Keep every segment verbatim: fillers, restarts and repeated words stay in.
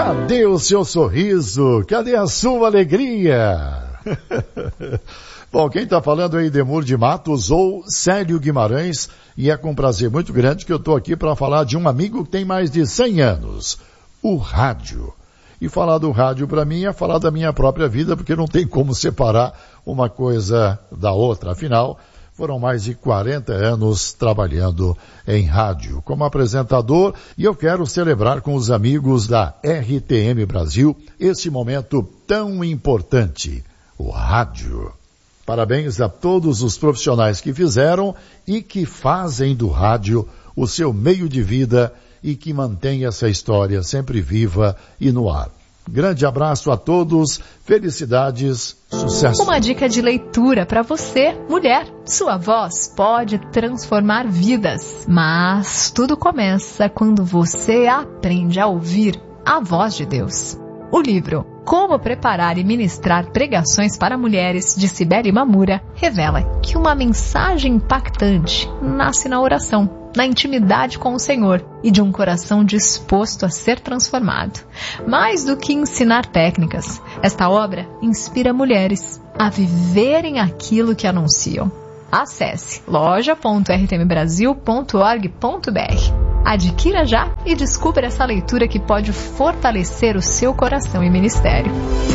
Cadê o seu sorriso? Cadê a sua alegria? Bom, quem está falando é Idemur de Matos ou Célio Guimarães, e é com prazer muito grande que eu estou aqui para falar de um amigo que tem mais de cem anos, o rádio. E falar do rádio para mim é falar da minha própria vida, porque não tem como separar uma coisa da outra. Afinal, foram mais de quarenta anos trabalhando em rádio como apresentador, e eu quero celebrar com os amigos da R T M Brasil esse momento tão importante, o rádio. Parabéns a todos os profissionais que fizeram e que fazem do rádio o seu meio de vida e que mantém essa história sempre viva e no ar. Grande abraço a todos, felicidades, sucesso. Uma dica de leitura para você, mulher. Sua voz pode transformar vidas, mas tudo começa quando você aprende a ouvir a voz de Deus. O livro Como Preparar e Ministrar Pregações para Mulheres, de Cibele Mamura, revela que uma mensagem impactante nasce na oração, na intimidade com o Senhor e de um coração disposto a ser transformado. Mais do que ensinar técnicas, esta obra inspira mulheres a viverem aquilo que anunciam. Acesse loja ponto r t m brasil ponto org ponto b r. Adquira já e descubra essa leitura que pode fortalecer o seu coração e ministério.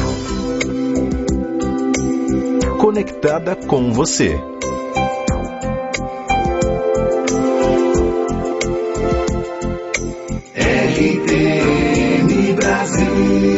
Conectada com você. R T M Brasil.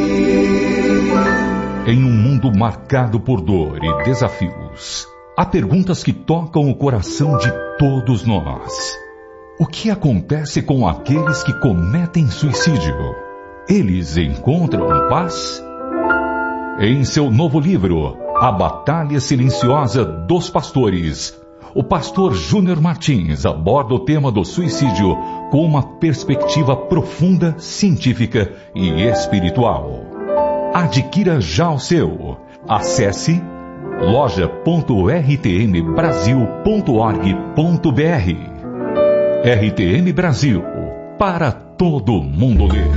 Em um mundo marcado por dor e desafios, há perguntas que tocam o coração de todos nós. O que acontece com aqueles que cometem suicídio? Eles encontram paz? Em seu novo livro, A Batalha Silenciosa dos Pastores, o pastor Júnior Martins aborda o tema do suicídio com uma perspectiva profunda, científica e espiritual. Adquira já o seu. Acesse loja ponto r t m brasil ponto org ponto b r. R T M Brasil, para todo mundo ler.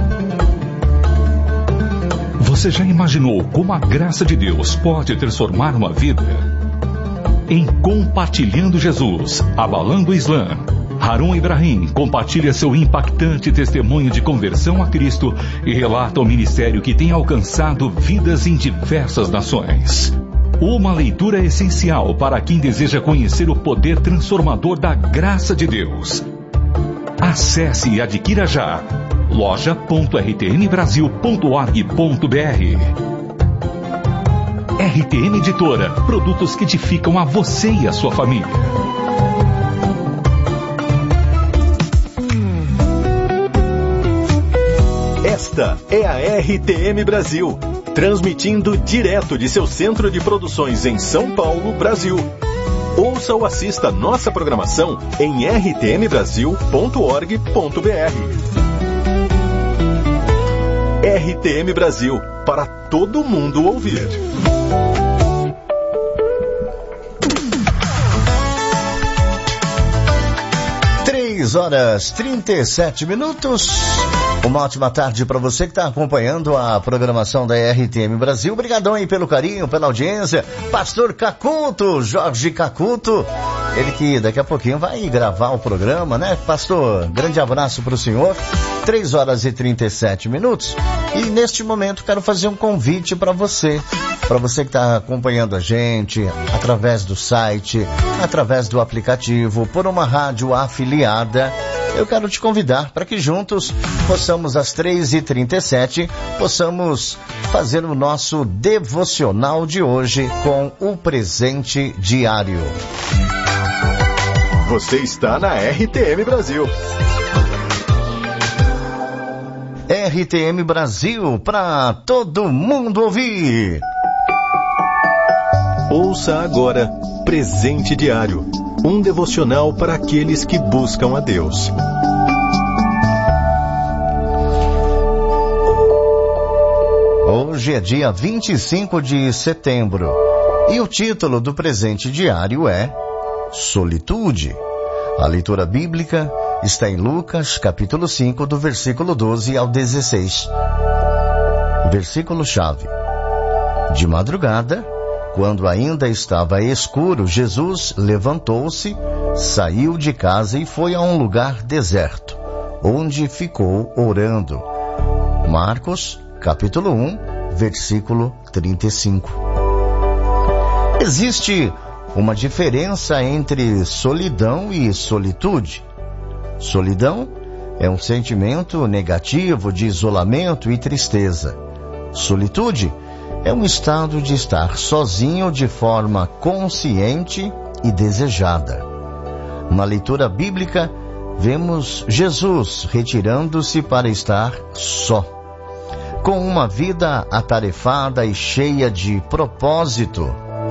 Você já imaginou como a graça de Deus pode transformar uma vida? Em Compartilhando Jesus, Abalando o Islã, Harun Ibrahim compartilha seu impactante testemunho de conversão a Cristo e relata o ministério que tem alcançado vidas em diversas nações. Uma leitura essencial para quem deseja conhecer o poder transformador da graça de Deus. Acesse e adquira já loja ponto r t m brasil ponto org ponto b r. R T M Editora, produtos que edificam a você e a sua família. Esta é a R T M Brasil, transmitindo direto de seu centro de produções em São Paulo, Brasil. Ouça ou assista nossa programação em r t m brasil ponto org ponto b r. R T M Brasil, para todo mundo ouvir. três horas e trinta e sete minutos. Uma ótima tarde para você que está acompanhando a programação da R T M Brasil. Obrigadão aí pelo carinho, pela audiência. Pastor Cacuto, Jorge Cacuto, ele que daqui a pouquinho vai gravar o programa, né? Pastor, grande abraço para o senhor. três horas e trinta e sete minutos. E neste momento quero fazer um convite para você. Para você que está acompanhando a gente através do site, através do aplicativo, por uma rádio afiliada, eu quero te convidar para que juntos possamos, às três e trinta e sete, possamos fazer o nosso devocional de hoje com o presente diário. Você está na R T M Brasil. R T M Brasil, para todo mundo ouvir. Ouça agora Presente Diário, um devocional para aqueles que buscam a Deus. Hoje é dia vinte e cinco de setembro e o título do Presente Diário é Solitude. A leitura bíblica está em Lucas, capítulo cinco, do versículo doze ao dezesseis. Versículo-chave. De madrugada, quando ainda estava escuro, Jesus levantou-se, saiu de casa e foi a um lugar deserto, onde ficou orando. Marcos, capítulo um, versículo trinta e cinco. Existe uma diferença entre solidão e solitude. Solidão é um sentimento negativo de isolamento e tristeza. Solitude é um estado de estar sozinho de forma consciente e desejada. Na leitura bíblica, vemos Jesus retirando-se para estar só. Com uma vida atarefada e cheia de propósito,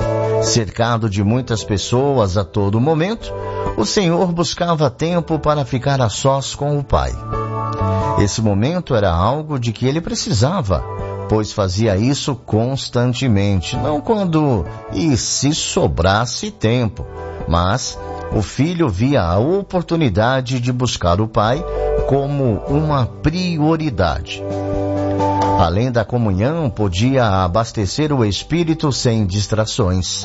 cercado de muitas pessoas a todo momento, o Senhor buscava tempo para ficar a sós com o Pai. Esse momento era algo de que ele precisava, pois fazia isso constantemente, não quando e se sobrasse tempo, mas o filho via a oportunidade de buscar o Pai como uma prioridade. Além da comunhão, podia abastecer o espírito sem distrações.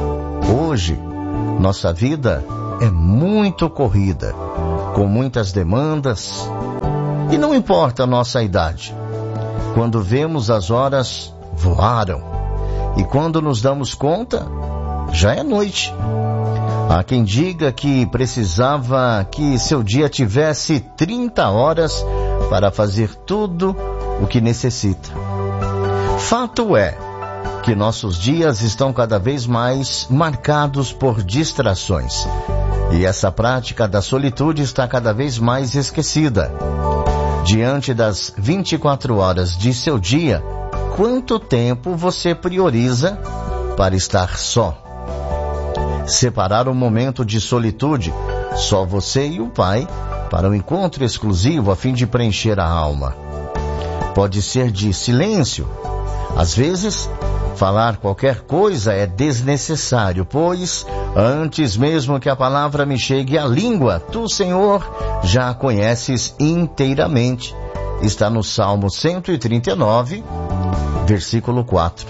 Hoje, nossa vida é muito corrida, com muitas demandas, e não importa a nossa idade. Quando vemos, as horas voaram, e quando nos damos conta, já é noite. Há quem diga que precisava que seu dia tivesse trinta horas para fazer tudo o que necessita. Fato é que nossos dias estão cada vez mais marcados por distrações, e essa prática da solitude está cada vez mais esquecida. Diante das vinte e quatro horas de seu dia, quanto tempo você prioriza para estar só? Separar um momento de solitude, só você e o Pai, para um encontro exclusivo a fim de preencher a alma. Pode ser de silêncio. Às vezes, falar qualquer coisa é desnecessário, pois, antes mesmo que a palavra me chegue à língua, tu, Senhor, já a conheces inteiramente. Está no Salmo cento e trinta e nove, versículo quatro.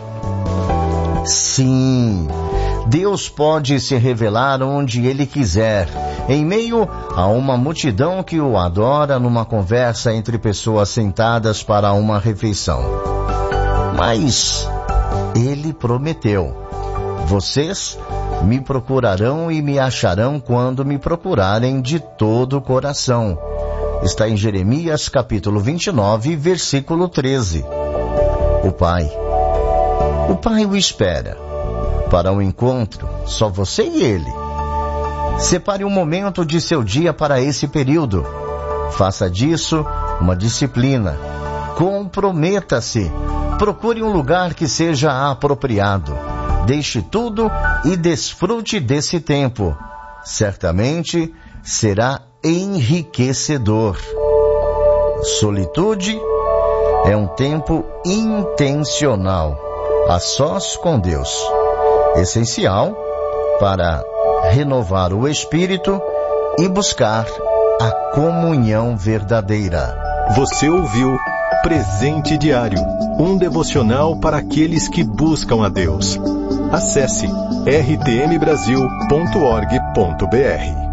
Sim, Deus pode se revelar onde Ele quiser, em meio a uma multidão que o adora numa conversa entre pessoas sentadas para uma refeição. Mas Ele prometeu: vocês me procurarão e me acharão quando me procurarem de todo o coração. Está em Jeremias capítulo vinte e nove, versículo treze. O Pai. O Pai o espera para um encontro, só você e Ele. Separe um momento de seu dia para esse período. Faça disso uma disciplina. Comprometa-se. Procure um lugar que seja apropriado. Deixe tudo e desfrute desse tempo. Certamente será enriquecedor. Solitude é um tempo intencional, a sós com Deus, essencial para renovar o espírito e buscar a comunhão verdadeira. Você ouviu Presente Diário, um devocional para aqueles que buscam a Deus. Acesse r t m brasil ponto org ponto b r.